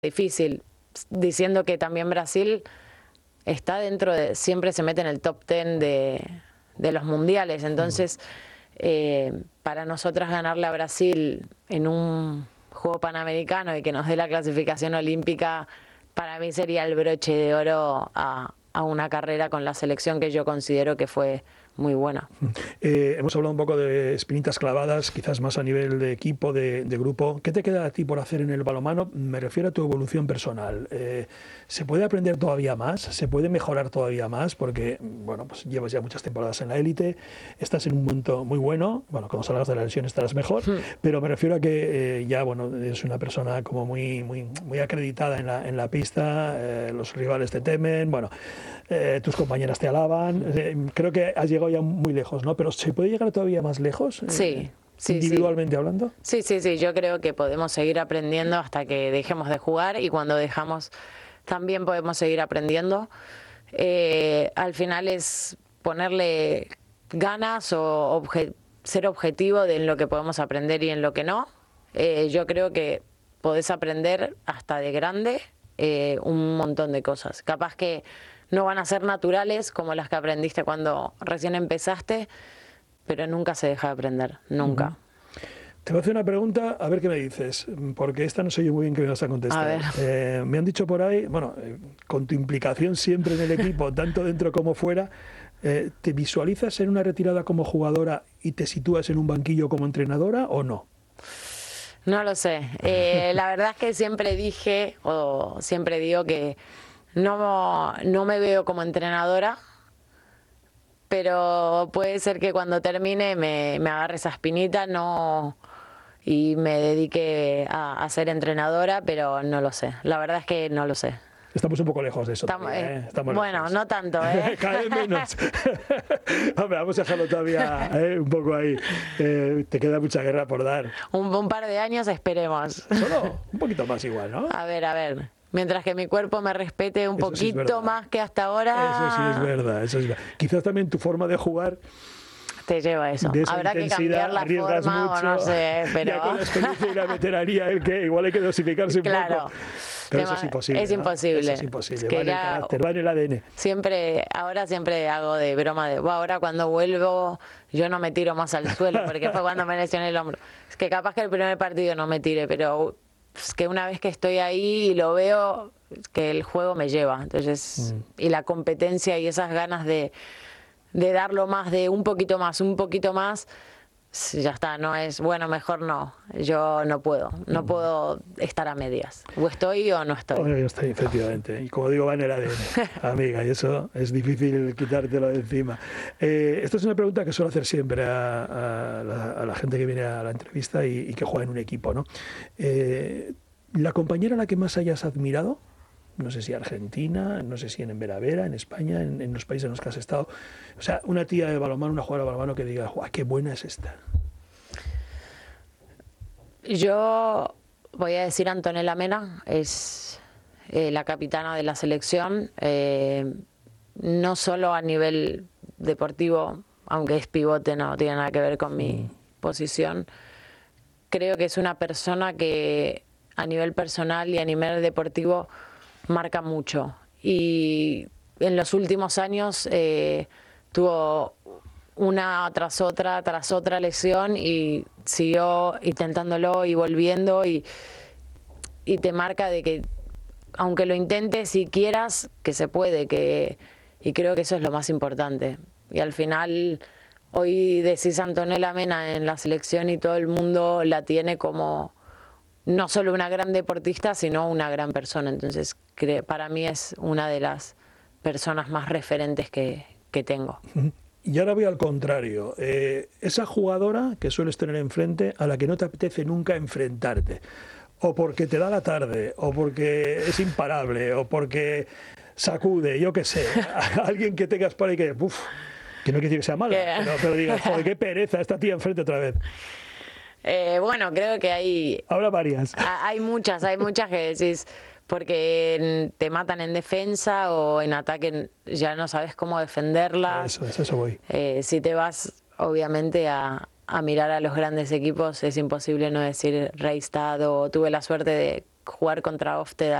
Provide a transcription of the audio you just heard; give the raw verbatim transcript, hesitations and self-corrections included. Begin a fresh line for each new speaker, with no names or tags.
difícil, diciendo que también Brasil está dentro de, siempre se mete en el top ten de, de los mundiales, entonces eh, para nosotras ganarle a Brasil en un juego panamericano y que nos dé la clasificación olímpica, para mí sería el broche de oro a, a una carrera con la selección que yo considero que fue muy buena.
Eh, hemos hablado un poco de espinitas clavadas, quizás más a nivel de equipo, de, de grupo. ¿Qué te queda a ti por hacer en el balonmano? Me refiero a tu evolución personal. Eh, ¿Se puede aprender todavía más? ¿Se puede mejorar todavía más? Porque, bueno, pues llevas ya muchas temporadas en la élite, estás en un momento muy bueno, bueno, cuando salgas de la lesión estarás mejor, sí. Pero me refiero a que eh, ya, bueno, eres una persona como muy, muy, muy acreditada en la, en la pista, eh, los rivales te temen, bueno, eh, tus compañeras te alaban, eh, creo que has llegado ya muy lejos, ¿no? Pero ¿se puede llegar todavía más lejos?
Sí.
Eh,
Sí,
individualmente
sí.
hablando.
Sí, sí, sí, yo creo que podemos seguir aprendiendo hasta que dejemos de jugar, y cuando dejamos también podemos seguir aprendiendo. Eh, al final es ponerle ganas o obje ser objetivo de en lo que podemos aprender y en lo que no. Eh, yo creo que podés aprender hasta de grande eh, un montón de cosas. Capaz que no van a ser naturales como las que aprendiste cuando recién empezaste, pero nunca se deja de aprender, nunca. Uh-huh.
Te voy a hacer una pregunta, a ver qué me dices, porque esta no sé yo muy bien qué me vas a contestar.
A ver.
Eh, me han dicho por ahí, bueno, eh, con tu implicación siempre en el equipo, tanto dentro como fuera, eh, ¿te visualizas en una retirada como jugadora y te sitúas en un banquillo como entrenadora o no?
No lo sé. Eh, la verdad es que siempre dije, o siempre digo que no, no me veo como entrenadora, pero puede ser que cuando termine me, me agarre esa espinita no, y me dedique a, a ser entrenadora, pero no lo sé. La verdad es que no lo sé.
Estamos un poco lejos de eso.
Estamos,
también, ¿eh? Estamos
bueno,
lejos.
No tanto, ¿eh?
Cada vez menos. Hombre, vamos a dejarlo todavía ¿eh? un poco ahí. Eh, te queda mucha guerra por dar.
Un, un par de años esperemos.
Solo un poquito más igual, ¿no?
A ver, a ver. Mientras que mi cuerpo me respete un
eso
poquito
sí
más que hasta ahora.
Eso sí es verdad, eso es verdad. Quizás también tu forma de jugar
te lleva a eso. Habrá que cambiar la forma
mucho,
o no sé, pero...
Ya con la experiencia y la veteranía, el que igual hay que dosificarse un
claro.
poco. Pero eso es imposible.
Es
¿no?
imposible.
Eso es imposible.
Que
va,
ya,
en el carácter, va en el A D N.
Siempre, ahora siempre hago de broma de, bueno, ahora cuando vuelvo yo no me tiro más al suelo, porque fue cuando me lesioné el hombro. Es que capaz que el primer partido no me tire, pero es que una vez que estoy ahí y lo veo, que el juego me lleva. Entonces, mm. y la competencia y esas ganas de, de darlo más, de un poquito más, un poquito más, ya está, no es, bueno, mejor no, yo no puedo, no puedo estar a medias, o estoy o no estoy.
O no estoy, efectivamente, y como digo, va en el A D N, amiga, y eso es difícil quitártelo de encima. Eh, esta es una pregunta que suelo hacer siempre a, a, la, a la gente que viene a la entrevista y, y que juega en un equipo, ¿no? Eh, ¿la compañera a la que más hayas admirado? No sé si Argentina, no sé si en Veravera, en España, en, en los países en los que has estado. O sea, una tía de balonmano, una jugadora de balonmano que diga, ¡guau, qué buena es esta!
Yo voy a decir Antonella Mena, es eh, la capitana de la selección, eh, no solo a nivel deportivo, aunque es pivote, no tiene nada que ver con mi posición. Creo que es una persona que a nivel personal y a nivel deportivo marca mucho, y en los últimos años eh, tuvo una tras otra tras otra lesión y siguió intentándolo y volviendo, y, y te marca de que aunque lo intentes, si quieras, que se puede, que, y creo que eso es lo más importante. Y al final hoy decís Antonella Mena en la selección y todo el mundo la tiene como no solo una gran deportista, sino una gran persona. Entonces, para mí es una de las personas más referentes que, que tengo.
Y ahora voy al contrario. Eh, esa jugadora que sueles tener enfrente, a la que no te apetece nunca enfrentarte, o porque te da la tarde, o porque es imparable, o porque sacude, yo qué sé, alguien que tengas por ahí que, uf, que no quiere decir que sea mala, pero, pero digas, joder, qué pereza, esta tía enfrente otra vez.
Eh, bueno, creo que hay...
Habrá varias.
Hay muchas, hay muchas que decís, porque te matan en defensa o en ataque ya no sabes cómo defenderla.
Eso, eso, eso voy.
Eh, si te vas, obviamente, a, a mirar a los grandes equipos, es imposible no decir Reistad, o tuve la suerte de jugar contra Ofsted